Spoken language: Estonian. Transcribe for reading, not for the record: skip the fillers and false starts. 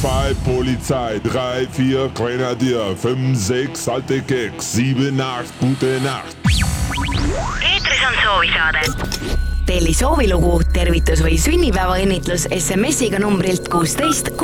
2 Polizei, 3, 4 Grenadier, 5, 6 alte Keks, 7, 8 gute Nacht. Eetris on soovisaade. Telli soovilugu, tervitus või sünnipäevaõnnitlus SMS-iga numbrilt 16